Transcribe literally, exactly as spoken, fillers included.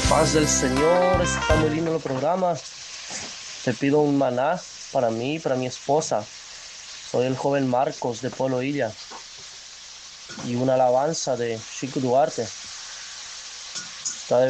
Paz del Señor, está muy lindo el programa. Te pido un maná para mí y para mi esposa. Soy el joven Marcos de Polo Illa y una alabanza de Chico Duarte.